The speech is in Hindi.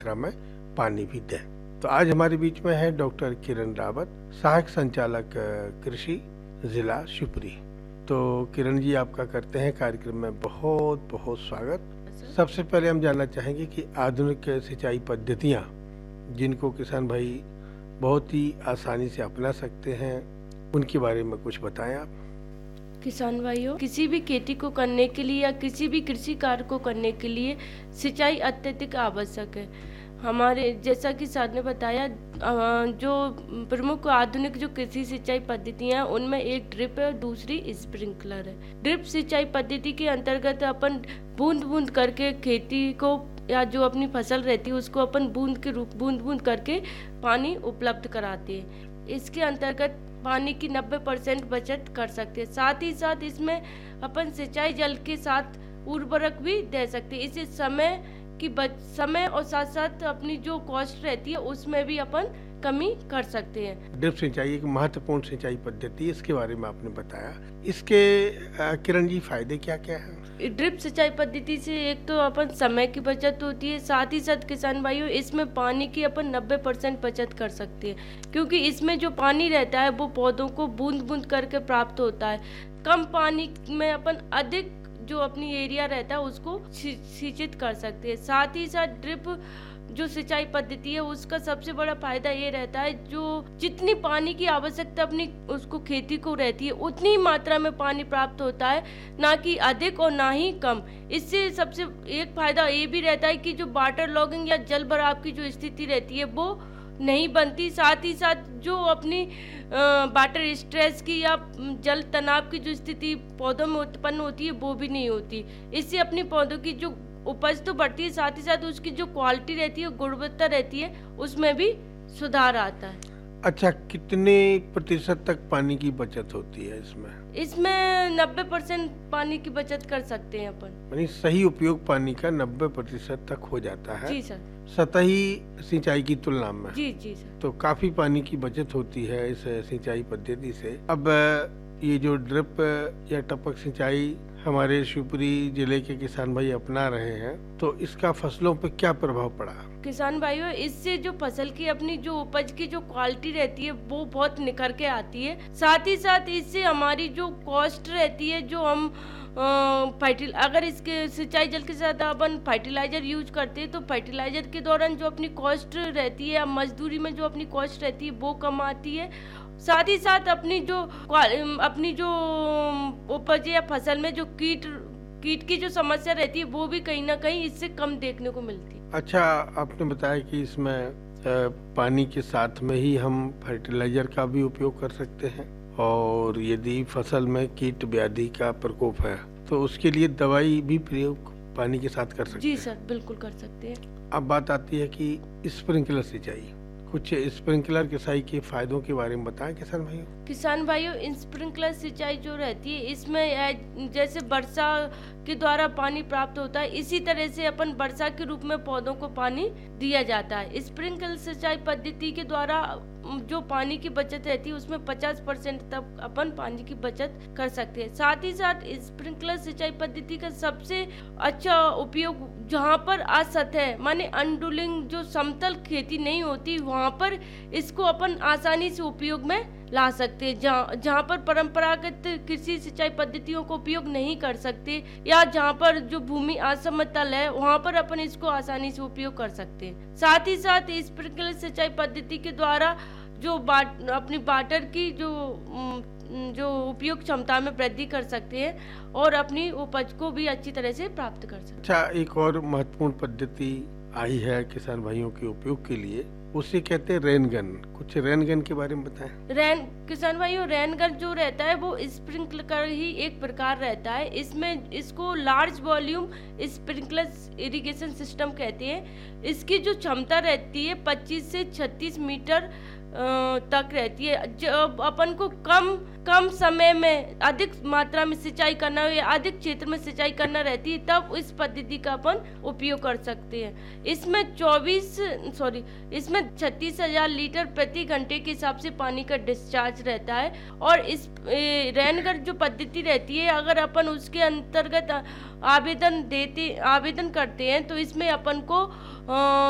मात्रा में पानी भी दें। तो आज हमारे बीच में है डॉक्टर किरण रावत, सहायक संचालक कृषि, जिला शिवपुरी। तो किरण जी, आपका करते हैं कार्यक्रम में बहुत बहुत स्वागत। सबसे पहले हम जानना चाहेंगे कि आधुनिक सिंचाई पद्धतियां जिनको किसान भाई बहुत ही आसानी से अपना सकते हैं, उनके बारे में कुछ बताएं आप। किसान भाइयों, किसी भी खेती को करने के लिए या किसी भी कृषि कार्य को करने के लिए सिंचाई अत्यधिक आवश्यक है। हमारे जैसा कि सर ने बताया, जो प्रमुख आधुनिक जो कृषि सिंचाई पद्धतियां हैं उनमें एक ड्रिप है और दूसरी स्प्रिंकलर है। ड्रिप सिंचाई पद्धति के अंतर्गत अपन बूंद बूंद करके खेती को या जो अपनी फसल रहती है उसको अपन बूंद बूंद करके पानी उपलब्ध कराते हैं। इसके अंतर्गत पानी की 90% बचत कर सकते हैं। साथ ही साथ इसमें अपन सिंचाई जल के साथ उर्वरक भी दे सकते हैं। इससे समय और साथ साथ अपनी जो कॉस्ट रहती है उसमें भी अपन कमी कर सकते हैं। ड्रिप सिंचाई एक महत्वपूर्ण सिंचाई पद्धति है, इसके बारे में आपने बताया। इसके किरण जी फायदे क्या क्या हैं? ड्रिप सिंचाई पद्धति से एक तो अपन समय की बचत होती है, साथ ही साथ किसान भाइयों इसमें पानी की अपन 90% बचत कर सकते हैं, क्योंकि इसमें जो पानी रहता है वो पौधों को बूंद बूंद करके प्राप्त होता है। कम पानी में अपन अधिक जो अपनी एरिया रहता है उसको सिंचित कर सकते हैं। साथ ही साथ ड्रिप जो सिंचाई पद्धति है उसका सबसे बड़ा फायदा ये रहता है, जो जितनी पानी की आवश्यकता अपनी उसको खेती को रहती है उतनी मात्रा में पानी प्राप्त होता है, ना कि अधिक और ना ही कम। इससे सबसे एक फायदा ये भी रहता है कि जो वाटर लॉगिंग या जल भराव की जो स्थिति रहती है वो नहीं बनती। साथ ही साथ जो अपनी वाटर स्ट्रेस की या जल तनाव की जो स्थिति पौधों में उत्पन्न होती है वो भी नहीं होती। इससे अपनी पौधों की जो उपज तो बढ़ती है, साथ ही साथ उसकी जो क्वालिटी रहती है, गुणवत्ता रहती है, उसमें भी सुधार आता है। अच्छा, कितने प्रतिशत तक पानी की बचत होती है इसमें? इसमें 90% पानी की बचत कर सकते हैं अपन। यानी सही उपयोग पानी का 90% तक हो जाता है। जी सर। सतही सिंचाई की तुलना में। जी जी सर। तो काफी पानी की बचत होती है इस सिंचाई पद्धति से। अब ये जो ड्रिप या टपक सिंचाई हमारे शिवपुरी जिले के किसान भाई अपना रहे हैं, तो इसका फसलों पर क्या प्रभाव पड़ा? किसान भाइयों, इससे जो फसल की अपनी जो उपज की जो क्वालिटी रहती है वो बहुत निखर के आती है। साथ ही साथ इससे हमारी जो कॉस्ट रहती है, जो हम अगर इसके सिंचाई जल के साथ अपन फर्टिलाइजर यूज करते हैं तो फर्टिलाइजर के दौरान जो अपनी कॉस्ट रहती है, मजदूरी में जो अपनी कॉस्ट रहती है वो कम आती है। साथ ही साथ अपनी जो उपज या फसल में जो कीट की जो समस्या रहती है वो भी कहीं ना कहीं इससे कम देखने को मिलती है। अच्छा, आपने बताया कि इसमें पानी के साथ में ही हम फर्टिलाइजर का भी उपयोग कर सकते हैं, और यदि फसल में कीट व्याधि का प्रकोप है तो उसके लिए दवाई भी प्रयोग पानी के साथ कर सकते हैं। जी सर, बिल्कुल कर सकते हैं। अब बात आती है कि स्प्रिंकलर सिंचाई, कुछ स्प्रिंकलर सिंचाई के फायदों के बारे में बताएं किसान भाइयों। किसान भाइयों, स्प्रिंकलर सिंचाई जो रहती है इसमें जैसे वर्षा के द्वारा पानी प्राप्त होता है, इसी तरह से अपन वर्षा के रूप में पौधों को पानी दिया जाता है। स्प्रिंकलर सिंचाई पद्धति के द्वारा जो पानी की बचत रहती है उसमें 50% तक अपन पानी की बचत कर सकते हैं। साथ ही साथ स्प्रिंकलर सिंचाई पद्धति का सबसे अच्छा उपयोग जहाँ पर असतह माने अनडूलिंग जो समतल खेती नहीं होती वहाँ पर इसको अपन आसानी से उपयोग में ला सकते हैं। जहाँ पर परंपरागत कृषि सिंचाई पद्धतियों को उपयोग नहीं कर सकते या जहाँ पर जो भूमि असमतल है वहाँ पर अपन इसको आसानी से उपयोग कर सकते हैं। साथ ही साथ स्प्रिंकलर सिंचाई पद्धति के द्वारा जो अपनी वाटर की जो उपयोग क्षमता में वृद्धि कर सकते हैं और अपनी उपज को भी अच्छी तरह से प्राप्त कर सकते हैं। अच्छा, एक और महत्वपूर्ण पद्धति आई है किसान भाइयों के उपयोग के लिए, उसे कहते हैं रेनगन। कुछ रेनगन के बारे में बताएं। किसान भाइयों, रेनगन जो रहता है वो स्प्रिंकलर का ही एक प्रकार रहता है। इसको large volume sprinkler irrigation system कहते हैं। इसकी जो क्षमता रहती है 25 से 36 मीटर तक रहती है। जब अपन को कम समय में अधिक मात्रा में सिंचाई करना हो या अधिक क्षेत्र में सिंचाई करना रहती है तब इस पद्धति का अपन उपयोग कर सकते हैं। इसमें 36,000 लीटर प्रति घंटे के हिसाब से पानी का डिस्चार्ज रहता है। और इस रेनगन जो पद्धति रहती है, अगर अपन उसके अंतर्गत आवेदन करते हैं तो इसमें अपन को